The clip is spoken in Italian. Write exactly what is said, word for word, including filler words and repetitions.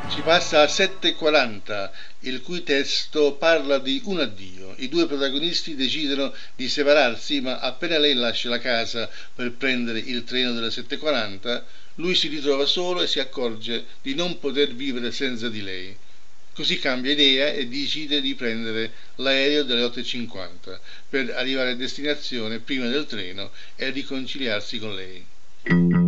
Si passa a sette e quaranta, il cui testo parla di un addio. I due protagonisti decidono di separarsi, ma appena lei lascia la casa per prendere il treno delle sette e quaranta, lui si ritrova solo e si accorge di non poter vivere senza di lei. Così cambia idea e decide di prendere l'aereo delle otto e cinquanta per arrivare a destinazione prima del treno e riconciliarsi con lei.